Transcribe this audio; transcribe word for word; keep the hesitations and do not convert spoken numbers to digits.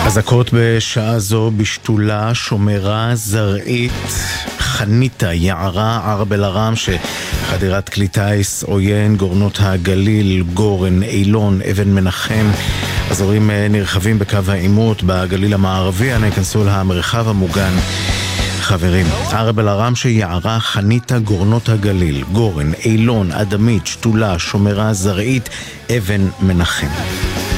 אזעקות בשעה זו בשתולה, שומרה, זרעית, חניתה, יערה, ערב אל-עראם, שחדירת כלי טיס עוין, גורנות הגליל, גורן, אילון, אבן מנחם, אזורים נרחבים בקו העימות בגליל המערבי, אנא יכנסו למרחב המוגן. חברים, ערב אל-עראם, שיערה, חניתה, גורנות הגליל, גורן, אילון, אדמית, שתולה, שומרה, זרעית, אבן מנחם.